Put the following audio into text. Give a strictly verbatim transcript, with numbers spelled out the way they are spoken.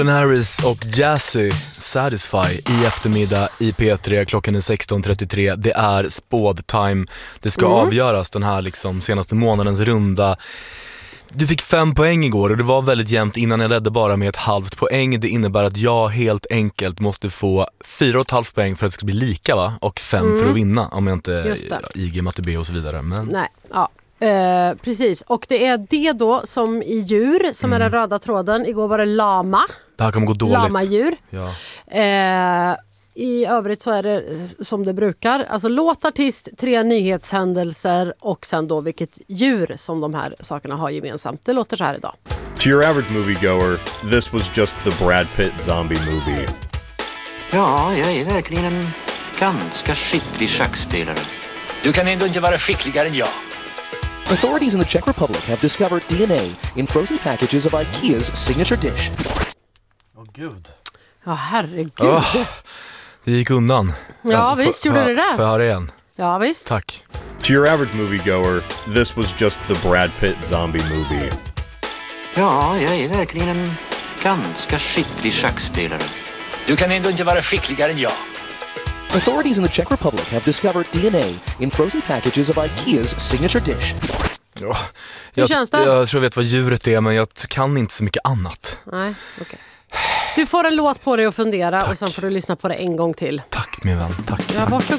Harris och Jazzy, Satisfy i eftermiddag i P tre. Klockan är sexton trettiotre. Det är spåd time. Det ska mm. avgöras den här liksom senaste månadens runda. Du fick fem poäng igår och det var väldigt jämnt innan jag ledde bara med ett halvt poäng. Det innebär att jag helt enkelt måste få fyra och ett halvt poäng för att det ska bli lika, va? Och fem mm. för att vinna, om jag inte I G, matte B och så vidare. Men... Nej, ja. Uh, precis, och det är det då som i djur som mm. är den röda tråden. Igår var det lama. Det här kommer gå dåligt. Lamadjur. Ja. Uh, I övrigt så är det som det brukar. Alltså låt, artist, tre nyhetshändelser och sen då vilket djur som de här sakerna har gemensamt. Det låter så här idag. To your average moviegoer, this was just the Brad Pitt zombie movie. Ja, jag är verkligen en ganska skicklig schackspelare. Du kan ändå inte vara skickligare än jag. Authorities in the Czech Republic have discovered D N A in frozen packages of IKEA's signature dish. Åh oh, gud. Ja, herregud. Oh, det gick undan. Ja, ja visst gjorde det det. Får jag höra igen? Ja, visst. Tack. To your average moviegoer, this was just the Brad Pitt zombie movie. Ja, jag är verkligen en ganska skicklig schackspelare. Du kan ändå inte vara skickligare än jag. Authorities in the Czech Republic have discovered D N A in frozen packages of IKEA's signature dish. Ja, Hur jag, känns det? Jag tror jag vet vad djuret är, men jag kan inte så mycket annat. Nej, okej. Okay. Du får en låt på dig att fundera. Tack. Och sen får du lyssna på det en gång till. Tack min vän, tack. Ja, varsågod.